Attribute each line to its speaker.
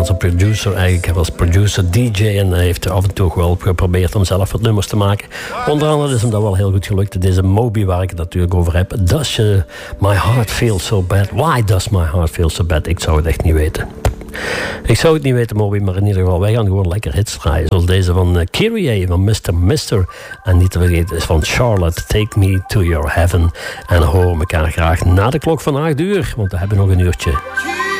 Speaker 1: Amerikaanse producer. Eigenlijk, hij was producer, DJ en hij heeft af en toe wel geprobeerd om zelf wat nummers te maken. Onder andere is hem dat wel heel goed gelukt. Deze Moby waar ik het natuurlijk over heb. Does my heart feel so bad? Why does my heart feel so bad? Ik zou het echt niet weten. Ik zou het niet weten, Moby, maar in ieder geval, wij gaan gewoon lekker hits draaien. Zoals deze van Kyrie, van Mr. En niet te vergeten is van Charlotte, Take Me to Your Heaven. En dan horen we elkaar graag na de klok van 8 uur, want we hebben nog een uurtje.